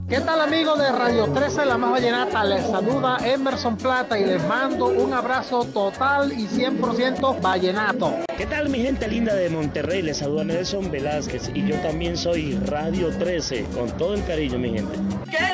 ¿Qué tal amigos de Radio 13, la más vallenata? Les saluda Emerson Plata y les mando un abrazo total y 100% vallenato. ¿Qué tal mi gente linda de Monterrey? Les saluda Nelson Velázquez y yo también soy Radio 13, con todo el cariño mi gente.